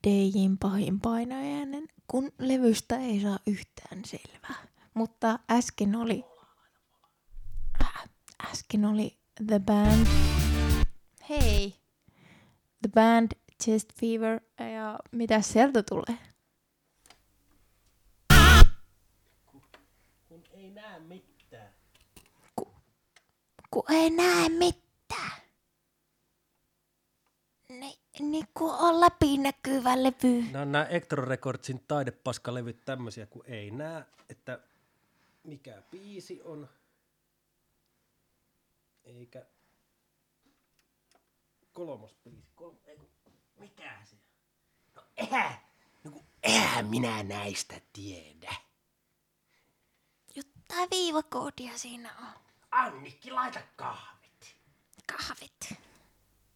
DJ:n pahin painajainen, kun levystä ei saa yhtään selvää. Mutta äsken oli The Band. Hei! The Band, Chest Fever. Ja mitä sieltä tulee? Kun ei näe mitään. Kun ei näe mitään. Niin kun on läpinäkyvä levy. Nämä on nämä Electro Recordsin taidepaskalevyt tämmöisiä, kun ei näe, että mikä biisi on. Eikä kolmosbiisi. Mikä se? No eihän minä näistä tiedä. Jotain viivakoodia siinä on. Annikki, laita kahvit. Kahvit.